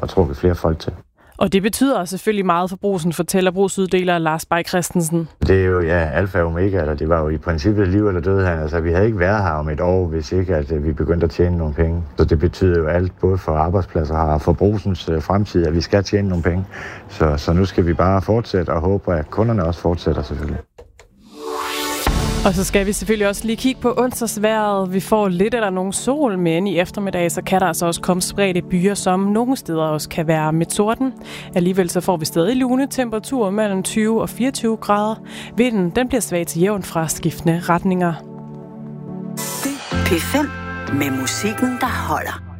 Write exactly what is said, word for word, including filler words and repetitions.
og trukket flere folk til. Og det betyder selvfølgelig meget for Brugsen, fortæller brugsuddeler Lars Bay Christensen. Det er jo, ja, alfa og omega, eller det var jo i princippet liv eller død her. Altså, vi havde ikke været her om et år, hvis ikke at vi begyndte at tjene nogle penge. Så det betyder jo alt, både for arbejdspladser og for Brugsens fremtid, at vi skal tjene nogle penge. Så, så nu skal vi bare fortsætte og håbe, at kunderne også fortsætter selvfølgelig. Og så skal vi selvfølgelig også lige kigge på onsdagsvejret. Vi får lidt eller nogen sol, men i eftermiddag, så kan der altså også komme spredte byer, som nogle steder også kan være med torden. Alligevel så får vi stadig lune temperaturer mellem tyve og fireogtyve grader. Vinden, den bliver svag til jævn fra skiftende retninger. P fem med musikken, der holder.